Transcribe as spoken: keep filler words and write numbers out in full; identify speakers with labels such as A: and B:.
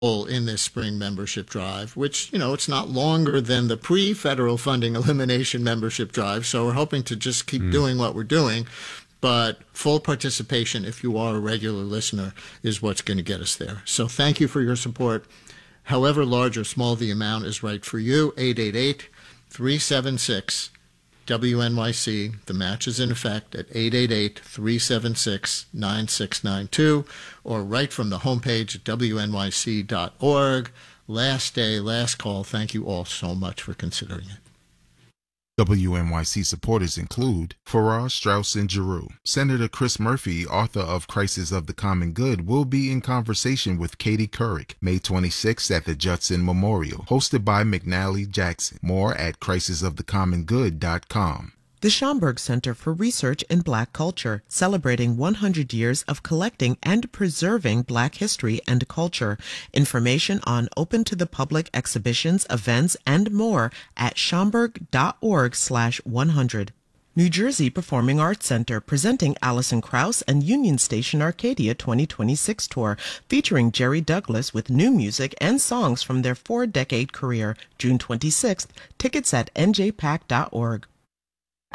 A: in this spring membership drive, which, you know, it's not longer than the pre-federal funding elimination membership drive. So we're hoping to just keep mm. doing what we're doing. But full participation, if you are a regular listener, is what's going to get us there. So thank you for your support. However large or small the amount is right for you, eight eight eight, three seven six, W N Y C. The match is in effect at eight eight eight, three seven six, nine six nine two, or right from the homepage at W N Y C dot org. Last day, last call. Thank you all so much for considering it.
B: W N Y C supporters include Farrar, Straus, and Giroux. Senator Chris Murphy, author of Crisis of the Common Good, will be in conversation with Katie Couric May twenty-sixth at the Judson Memorial, hosted by McNally Jackson. More at crisis of the common good dot com.
C: The Schomburg Center for Research in Black Culture, celebrating one hundred years of collecting and preserving Black history and culture. Information on open-to-the-public exhibitions, events, and more at schomburg.org slash 100. New Jersey Performing Arts Center presenting Alison Krauss and Union Station Arcadia twenty twenty-six tour, featuring Jerry Douglas with new music and songs from their four-decade career. June twenty-sixth. Tickets at N J Pack dot org.